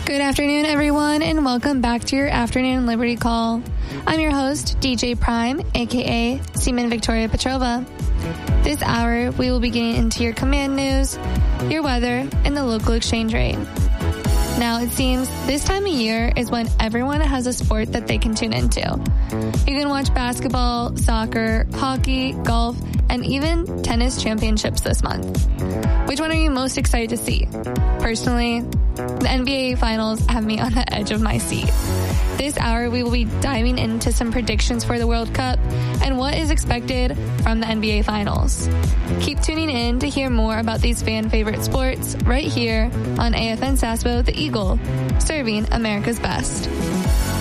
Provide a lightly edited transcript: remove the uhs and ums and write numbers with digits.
Good afternoon, everyone, and welcome back to your afternoon Liberty Call. I'm your host, DJ Prime, aka Seaman Victoria Petrova. This hour, we will be getting into your command news, your weather, and the local exchange rate. Now, it seems this time of year is when everyone has a sport that they can tune into. You can watch basketball, soccer, hockey, golf, and even tennis championships this month. Which one are you most excited to see? Personally, the NBA Finals have me on the edge of my seat. This hour, we will be diving into some predictions for the World Cup and what is expected from the NBA Finals. Keep tuning in to hear more about these fan-favorite sports right here on AFN Sasbo, The Eagle, serving America's best.